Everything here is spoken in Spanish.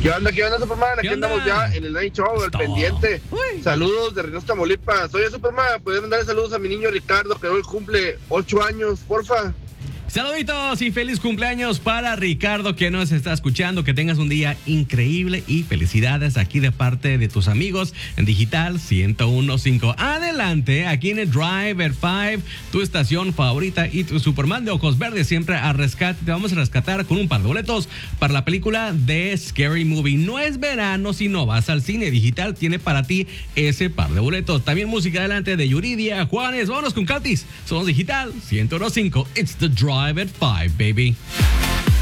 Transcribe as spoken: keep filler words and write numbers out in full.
¿Qué onda, qué onda, Superman? Aquí ¿Qué onda? andamos ya en el Night Show, el Esto. pendiente. Uy. Saludos de Reynosa, Tamaulipas. Oye, Superman, ¿puedes mandarle saludos a mi niño Ricardo, que hoy cumple ocho años, porfa? Saluditos y feliz cumpleaños para Ricardo que nos está escuchando. Que tengas un día increíble y felicidades aquí de parte de tus amigos en Digital ciento uno punto cinco. Adelante, aquí en el Driver cinco, tu estación favorita y tu Superman de ojos verdes siempre a rescate. Te vamos a rescatar con un par de boletos para la película de Scary Movie. No es verano si no vas al cine. Digital tiene para ti ese par de boletos. También música adelante de Yuridia, Juanes. Vámonos con Katis. Somos Digital ciento uno punto cinco. It's the Drive at five, baby.